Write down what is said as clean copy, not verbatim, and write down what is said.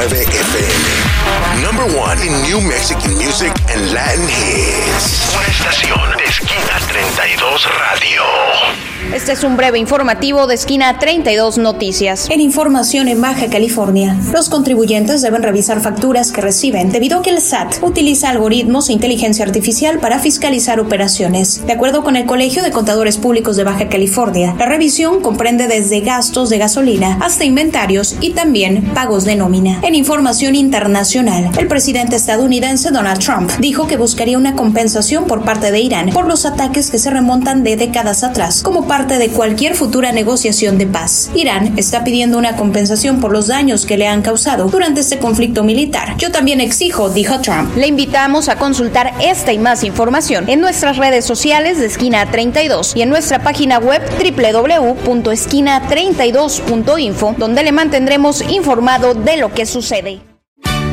FM. Number one in New Mexican music and Latin hits. Una estación de Esquina 32 Radio. Este es un breve informativo de Esquina 32 Noticias. En información en Baja California, los contribuyentes deben revisar facturas que reciben debido a que el SAT utiliza algoritmos e inteligencia artificial para fiscalizar operaciones. De acuerdo con el Colegio de Contadores Públicos de Baja California, la revisión comprende desde gastos de gasolina hasta inventarios y también pagos de nómina. En información internacional, el presidente estadounidense Donald Trump dijo que buscaría una compensación por parte de Irán por los ataques que se remontan de décadas atrás, como parte de cualquier futura negociación de paz. Irán está pidiendo una compensación por los daños que le han causado durante este conflicto militar. Yo también exijo, dijo Trump. Le invitamos a consultar esta y más información en nuestras redes sociales de Esquina 32 y en nuestra página web www.esquina32.info, donde le mantendremos informado de lo que sucede.